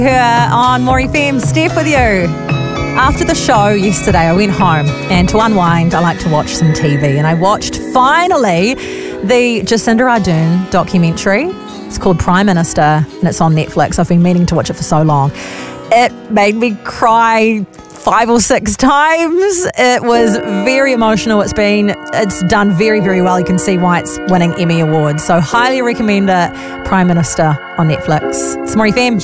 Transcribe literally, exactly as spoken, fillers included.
Here on More F M, Steph with you. After the show yesterday, I went home, and to unwind, I like to watch some T V. And I watched, finally, the Jacinda Ardern documentary. It's called Prime Minister, and it's on Netflix. I've been meaning to watch it for so long. It made me cry five or six times. It was very emotional. It's been, it's done very, very well. You can see why it's winning Emmy Awards. So highly recommend it. Prime Minister on Netflix. It's More F M.